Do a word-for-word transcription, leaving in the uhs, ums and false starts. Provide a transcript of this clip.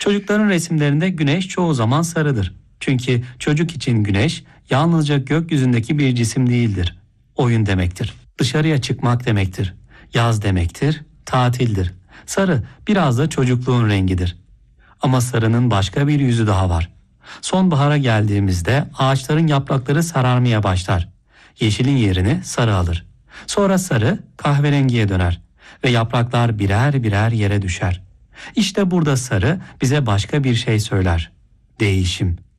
Çocukların resimlerinde güneş çoğu zaman sarıdır. Çünkü çocuk için güneş yalnızca gökyüzündeki bir cisim değildir. Oyun demektir. Dışarıya çıkmak demektir. Yaz demektir, tatildir. Sarı biraz da çocukluğun rengidir. Ama sarının başka bir yüzü daha var. Sonbahara geldiğimizde ağaçların yaprakları sararmaya başlar. Yeşilin yerini sarı alır. Sonra sarı kahverengiye döner ve yapraklar birer birer yere düşer. İşte burada sarı bize başka bir şey söyler. Değişim.